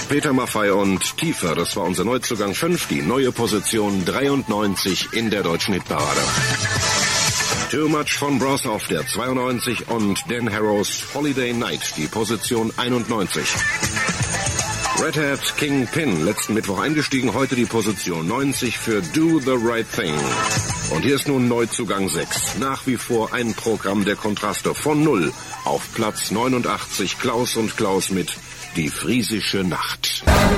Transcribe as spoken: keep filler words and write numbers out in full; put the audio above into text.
Peter Maffay und Tiefer, das war unser Neuzugang fünf, die neue Position dreiundneunzig in der deutschen Hitparade. Too Much von Bros auf der zweiundneunzig und Dan Harrows Holiday Night, die Position einundneunzig. Red Hat Kingpin, letzten Mittwoch eingestiegen, heute die Position neunzig für Do the Right Thing. Und hier ist nun Neuzugang sechs, nach wie vor ein Programm der Kontraste von null auf Platz neunundachtzig, Klaus und Klaus mit Die friesische Nacht.